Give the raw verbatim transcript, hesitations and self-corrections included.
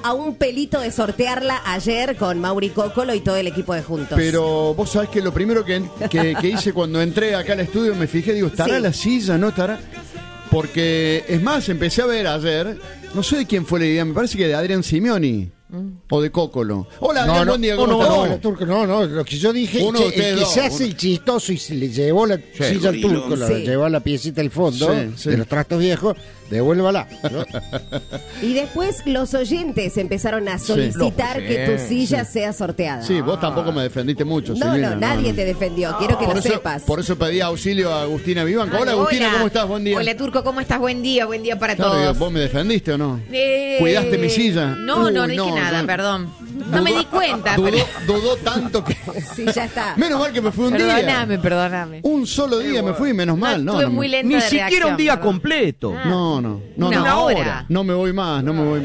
a un pelito de sortearla ayer con Mauri Cócolo y todo el equipo de Juntos. Pero vos sabés que lo primero que, que, que hice cuando entré acá al estudio, me fijé, digo, ¿estará Sí. la silla? ¿No estará? Porque, es más, empecé a ver ayer, no sé de quién fue la idea, me parece que de Adrián Simeoni. O de Cócolo. Hola, Adrián, buen día, ¿cómo no, estás? no, no, Turco, no, no, lo que yo dije Uno es de que el ustedes que dos, se hace uno. el chistoso y se le llevó la silla al Turco, la Sí. llevó a la piecita al fondo Sí, sí. de los trastos viejos, devuélvala. ¿no? Y después los oyentes empezaron a solicitar Sí. que tu Sí, silla sea sorteada. Sí, vos tampoco me defendiste mucho, No, Silvina, no, nadie te defendió. Quiero que por lo eso, sepas. Por eso pedí auxilio a Agustina Vivanco. Hola, Ay, Agustina, hola. ¿cómo estás? Buen día. Hola, Turco, ¿cómo estás? Buen día, buen día para Claro, todos. ¿vos me defendiste o no? Eh, ¿Cuidaste mi silla? No, no, no Uy, dije no, nada, no. perdón. No me di cuenta. Dudó, pero- dudó tanto que... Sí, ya está. Menos mal que me fui un Perdóname, día. perdóname. Un solo día me fui, menos mal. No, estuve no, muy me- lenta Ni de siquiera reacción, un día perdón. completo. Ah. no, no, no, Una no. hora. No me voy más, no me voy